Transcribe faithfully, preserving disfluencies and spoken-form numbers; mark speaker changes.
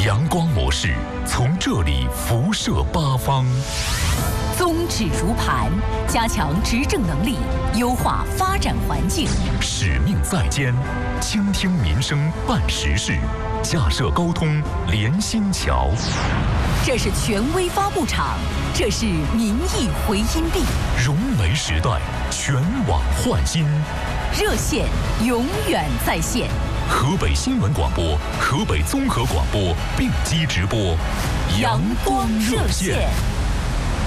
Speaker 1: 阳光模式从这里辐射八方。
Speaker 2: 宗旨如磐，加强执政能力，优化发展环境。
Speaker 1: 使命在肩，倾听民生办实事，架设沟通连心桥。
Speaker 2: 这是权威发布场，这是民意回音壁。
Speaker 1: 融媒时代，全网焕新，
Speaker 2: 热线永远在线。
Speaker 1: 河北新闻广播、河北综合广播并机直播，阳光热线。